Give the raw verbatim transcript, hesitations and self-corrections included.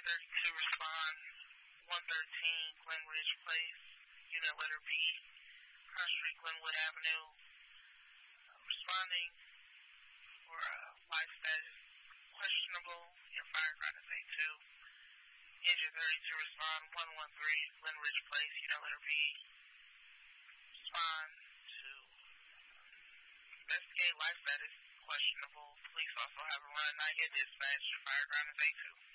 thirty-two respond, one thirteen Glen Ridge Place, unit letter B, Cross Street, Glenwood Avenue, uh, responding for uh, life status questionable, your firefighter is A two, engine thirty-two respond, one one three Glen Ridge Place, unit letter B, respond to investigate life status questionable. Police also have a run. I get dispatch. Fire ground is A two.